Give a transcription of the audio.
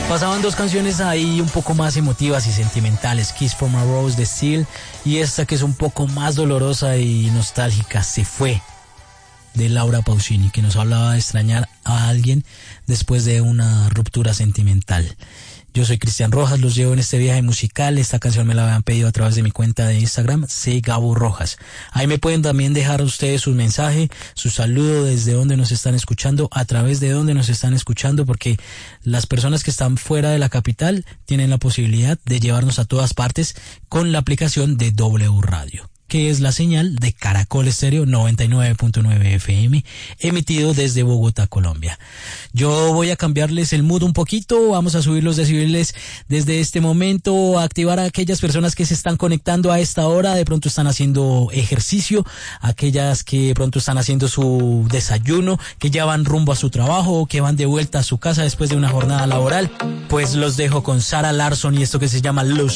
Pasaban dos canciones ahí un poco más emotivas y sentimentales, Kiss from a Rose de Seal y esta que es un poco más dolorosa y nostálgica, Se fue, de Laura Pausini, que nos hablaba de extrañar a alguien después de una ruptura sentimental. Yo soy Cristian Rojas, los llevo en este viaje musical. Esta canción me la habían pedido a través de mi cuenta de Instagram, @Gabo_Rojas. Ahí me pueden también dejar ustedes su mensaje, su saludo desde donde nos están escuchando, a través de donde nos están escuchando, porque las personas que están fuera de la capital tienen la posibilidad de llevarnos a todas partes con la aplicación de W Radio, que es la señal de Caracol Estéreo 99.9 FM, emitido desde Bogotá, Colombia. Yo voy a cambiarles el mood un poquito, vamos a subir los decibeles desde este momento, a activar a aquellas personas que se están conectando a esta hora, de pronto están haciendo ejercicio, aquellas que de pronto están haciendo su desayuno, que ya van rumbo a su trabajo, que van de vuelta a su casa después de una jornada laboral. Pues los dejo con Sarah Larsson y esto que se llama Luz.